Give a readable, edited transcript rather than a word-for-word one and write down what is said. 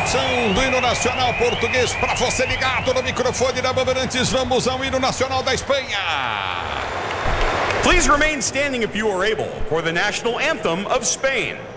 Introdução do hino nacional português para você ligado no microfone da Bandeirantes. Vamos ao hino nacional da Espanha. Please remain standing if you are able for the national anthem of Spain.